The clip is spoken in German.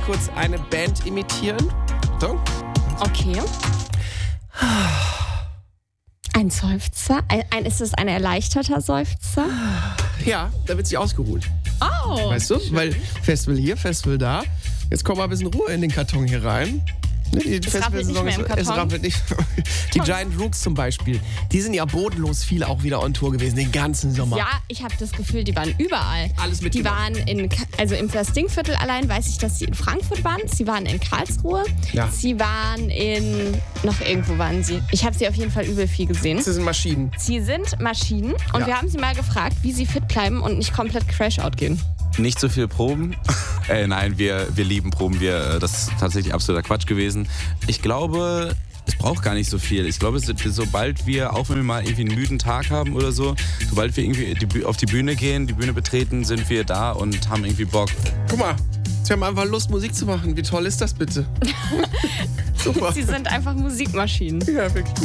kurz eine Band imitieren. So. Okay. Ein Seufzer? Ist es ein erleichterter Seufzer? Ja, da wird sich ausgeruht. Oh. Weißt du? Weil Festival hier, Festival da. Jetzt kommt mal ein bisschen Ruhe in den Karton hier rein. Die Es rappelt nicht mehr im Karton. Es rappelt nicht. Die Giant Rooks zum Beispiel, die sind ja bodenlos viele auch wieder on Tour gewesen, den ganzen Sommer. Ja, ich habe das Gefühl, die waren überall. Alles Die mitgenommen. waren im Verstingviertel allein, weiß ich, dass sie in Frankfurt waren. Sie waren in Karlsruhe. Ja. Sie waren noch irgendwo waren sie. Ich habe sie auf jeden Fall übel viel gesehen. Das sind Maschinen. Sie sind Maschinen und Ja. wir haben sie mal gefragt, wie sie fit bleiben und nicht komplett Crash-Out gehen. Nicht so viel Proben. Nein, wir lieben Proben. Das ist tatsächlich absoluter Quatsch gewesen. Ich glaube, es braucht gar nicht so viel. Ich glaube, sobald wir, auch wenn wir mal irgendwie einen müden Tag haben oder so, sobald wir irgendwie auf die Bühne gehen, die Bühne betreten, sind wir da und haben irgendwie Bock. Guck mal, sie haben einfach Lust, Musik zu machen. Wie toll ist das bitte? Super. Sie sind einfach Musikmaschinen. Ja, wirklich.